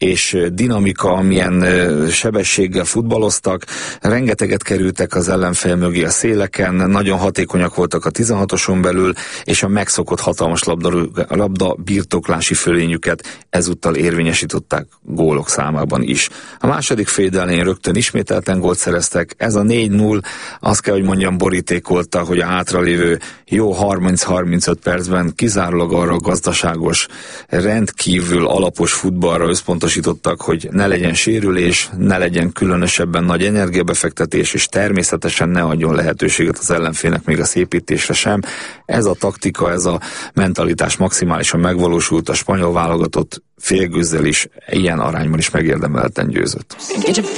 és dinamika, amilyen sebességgel futballoztak, rengeteget kerültek az ellenfél mögé a széleken, nagyon hatékonyak voltak a 16-oson belül, és a megszokott hatalmas labda birtoklási fölényüket ezúttal érvényesították gólok számában is. A második fél elején rögtön ismételten gólt szereztek, ez a 4-0 azt kell, hogy mondjam, borítékolta, hogy a hátralévő jó 30-35 percben kizárólag arra a gazdaságos, rendkívül alapos futballra összpontosítottak, hogy ne legyen sérülés, ne legyen különösebben nagy energiabefektetés, és természetesen ne adjon lehetőséget az ellenfélnek még a szépítésre sem. Ez a taktika, ez a mentalitás maximálisan megvalósult, a spanyol válogatott félgőzzel is, ilyen arányban is megérdemelten győzött.